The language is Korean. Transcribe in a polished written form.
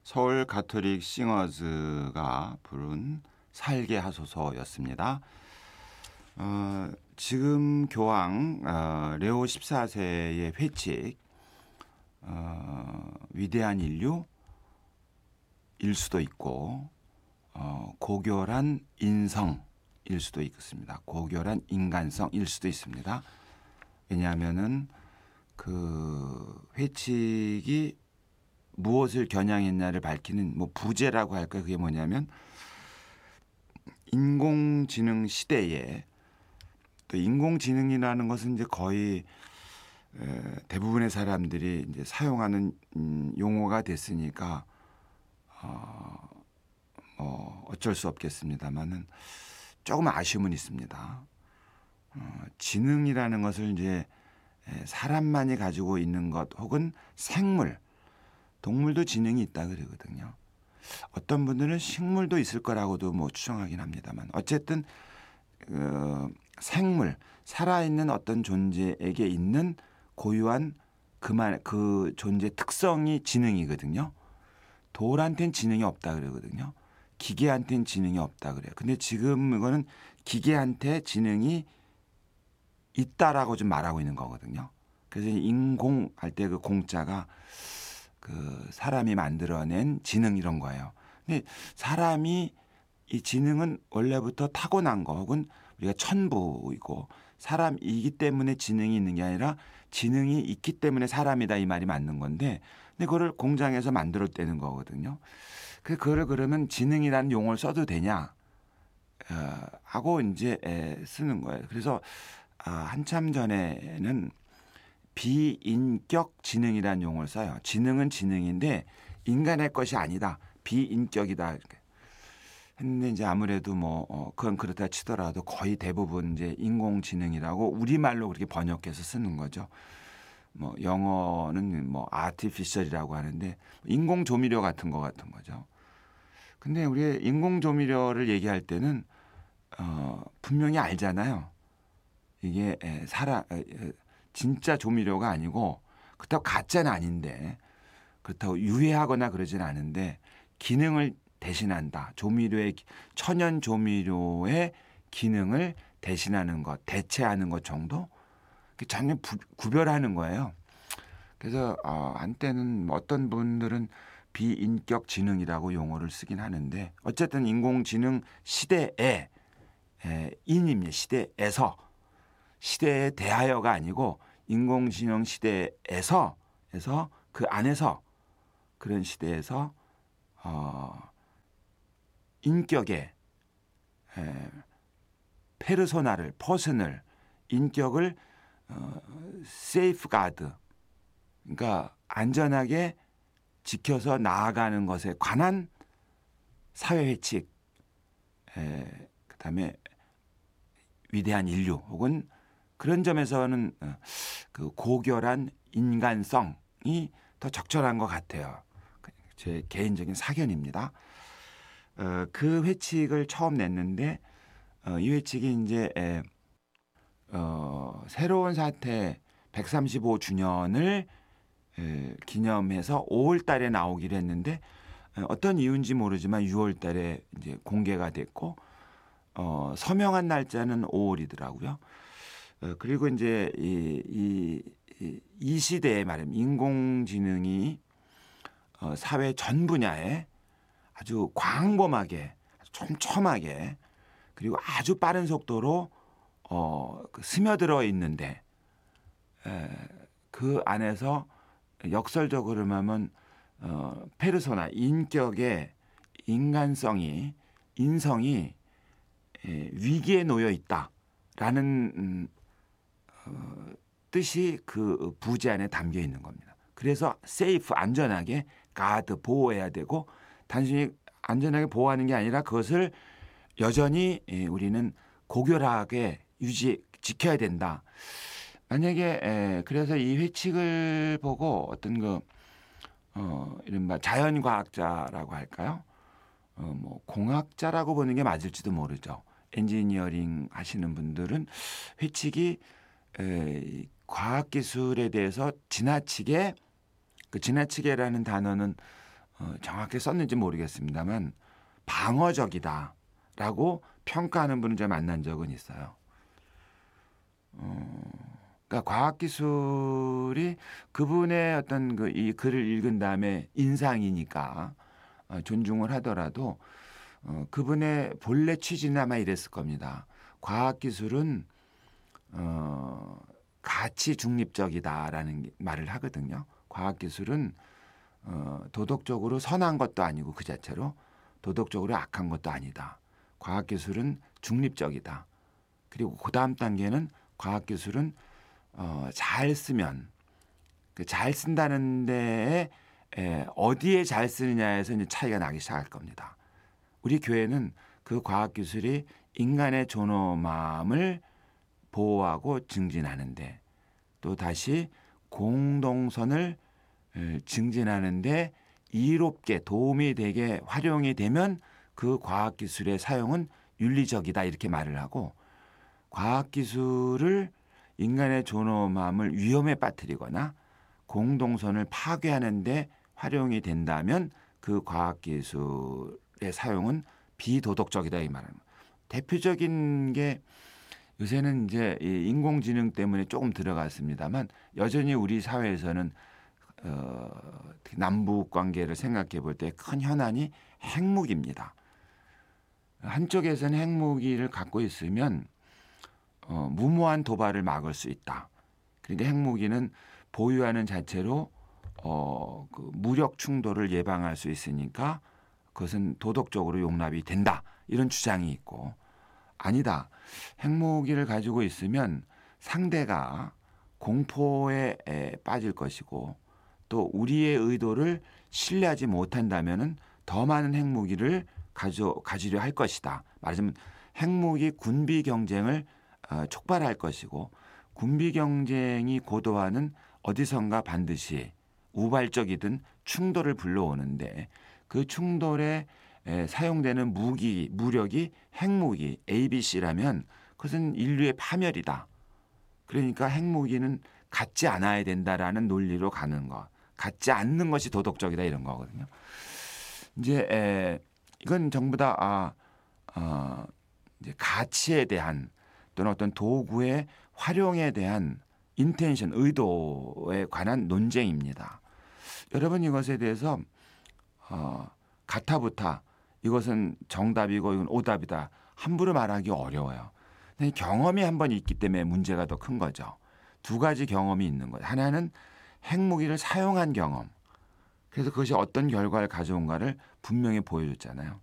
서울 가톨릭 싱어즈가 부른 살게 하소서였습니다. 지금 교황 레오 14세의 회칙 위대한 인류일 수도 있고 고결한 인성일 수도 있습니다. 고결한 인간성일 수도 있습니다. 왜냐하면은 그 회칙이 무엇을 겨냥했냐를 밝히는 부제라고 할까요? 그게 뭐냐면 인공지능 시대에 또 인공지능이라는 것은 이제 거의 대부분의 사람들이 이제 사용하는 용어가 됐으니까 어쩔 수 없겠습니다만은 조금 아쉬움은 있습니다. 지능이라는 것을 이제 사람만이 가지고 있는 것 혹은 생물 동물도 지능이 있다 그러거든요. 어떤 분들은 식물도 있을 거라고도 추정하긴 합니다만 어쨌든 생물 살아있는 어떤 존재에게 있는 고유한 그 존재 특성이 지능이거든요. 돌한테는 지능이 없다 그러거든요. 기계한테는 지능이 없다 그래요. 근데 지금 이거는 기계한테 지능이 있다라고 좀 말하고 있는 거거든요. 그래서 인공 할 때 그 공자가 그 사람이 만들어낸 지능 이런 거예요. 근데 사람이 이 지능은 원래부터 타고난 거 혹은 우리가 천부이고 사람이기 때문에 지능이 있는 게 아니라 지능이 있기 때문에 사람이다 이 말이 맞는 건데 근데 그거를 공장에서 만들었다는 거거든요. 그거를 그러면 지능이라는 용어를 써도 되냐 하고 이제 쓰는 거예요. 그래서 한참 전에는 비인격 지능이라는 용어를 써요. 지능은 지능인데 인간의 것이 아니다. 비인격이다. 했는데 이제 아무래도 그건 그렇다 치더라도 거의 대부분 이제 인공지능이라고 우리말로 그렇게 번역해서 쓰는 거죠. 영어는 artificial이라고 하는데 인공 조미료 같은 거죠. 근데 우리 인공 조미료를 얘기할 때는 분명히 알잖아요. 이게 진짜 조미료가 아니고 그렇다고 가짜는 아닌데 그렇다고 유해하거나 그러진 않은데 기능을 대신한다. 천연 조미료의 기능을 대신하는 것, 대체하는 것 정도 전혀 구별하는 거예요. 그래서 한때는 어떤 분들은 비인격 지능이라고 용어를 쓰긴 하는데 어쨌든 인공지능 시대에 인입니다. 시대에 대하여가 아니고 인공지능 시대에서 그 안에서 그런 시대에서 인격의 퍼스널 인격을 세이프가드 그러니까 안전하게 지켜서 나아가는 것에 관한 사회 회칙 그다음에 위대한 인류 혹은 그런 점에서는 그 고결한 인간성이 더 적절한 것 같아요. 제 개인적인 사견입니다. 그 회칙을 처음 냈는데 이 회칙이 이제 새로운 사태 135주년을 기념해서 5월 달에 나오기로 했는데 어떤 이유인지 모르지만 6월 달에 이제 공개가 됐고 서명한 날짜는 5월이더라고요. 그리고 이제 이 시대에 말하면 인공지능이 사회 전 분야에 아주 광범하게 촘촘하게 그리고 아주 빠른 속도로 스며들어 있는데 그 안에서 역설적으로 하면 페르소나 인격의 인성이 위기에 놓여 있다라는 뜻이 그 부제 안에 담겨 있는 겁니다. 그래서 세이프 안전하게 가드 보호해야 되고 단순히 안전하게 보호하는 게 아니라 그것을 여전히 우리는 고결하게 지켜야 된다. 만약에 그래서 이 회칙을 보고 어떤 이른바 자연과학자라고 할까요? 공학자라고 보는 게 맞을지도 모르죠. 엔지니어링 하시는 분들은 회칙이 과학기술에 대해서 지나치게라는 단어는 정확히 썼는지 모르겠습니다만 방어적이다라고 평가하는 분을 제가 만난 적은 있어요. 그러니까 과학기술이 그분의 어떤 이 글을 읽은 다음에 인상이니까 존중을 하더라도 그분의 본래 취지는 아마 이랬을 겁니다. 과학기술은 가치 중립적이다라는 말을 하거든요. 과학기술은 도덕적으로 선한 것도 아니고 그 자체로 도덕적으로 악한 것도 아니다. 과학기술은 중립적이다. 그리고 그 다음 단계는 과학기술은 잘 쓰면 잘 쓴다는 데에 어디에 잘 쓰느냐에서 이제 차이가 나기 시작할 겁니다. 우리 교회는 그 과학기술이 인간의 존엄함을 보호하고 증진하는데 또 다시 공동선을 증진하는데 이롭게 도움이 되게 활용이 되면 그 과학기술의 사용은 윤리적이다 이렇게 말을 하고 과학기술을 인간의 존엄함을 위험에 빠뜨리거나 공동선을 파괴하는데 활용이 된다면 그 과학기술의 사용은 비도덕적이다 이 말은. 대표적인 게 요새는 이제 이 인공지능 때문에 조금 들어갔습니다만 여전히 우리 사회에서는 남북 관계를 생각해 볼 때 큰 현안이 핵무기입니다. 한쪽에서는 핵무기를 갖고 있으면 무모한 도발을 막을 수 있다. 그러니까 핵무기는 보유하는 자체로 그 무력 충돌을 예방할 수 있으니까 그것은 도덕적으로 용납이 된다. 이런 주장이 있고 아니다. 핵무기를 가지고 있으면 상대가 공포에 빠질 것이고 또 우리의 의도를 신뢰하지 못한다면은 더 많은 핵무기를 가지려 할 것이다. 말하자면 핵무기 군비 경쟁을 촉발할 것이고 군비 경쟁이 고도화는 어디선가 반드시 우발적이든 충돌을 불러오는데 그 충돌에 사용되는 무력이 핵무기 ABC라면 그것은 인류의 파멸이다. 그러니까 핵무기는 갖지 않아야 된다라는 논리로 가는 것. 갖지 않는 것이 도덕적이다 이런 거거든요. 이제 이건 전부 다 이제 가치에 대한 또는 어떤 도구의 활용에 대한 인텐션, 의도에 관한 논쟁입니다. 여러분 이것에 대해서 가타부타 이것은 정답이고 이건 오답이다 함부로 말하기 어려워요. 경험이 한번 있기 때문에 문제가 더 큰 거죠. 두 가지 경험이 있는 거예요. 하나는 핵무기를 사용한 경험. 그래서 그것이 어떤 결과를 가져온가를 분명히 보여줬잖아요.